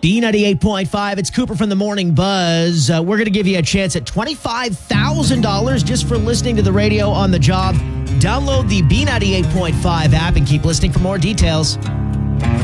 B98.5, it's Cooper from the Morning Buzz. We're going to give you a chance at $25,000 just for listening to the radio on the job. Download the B98.5 app and keep listening for more details.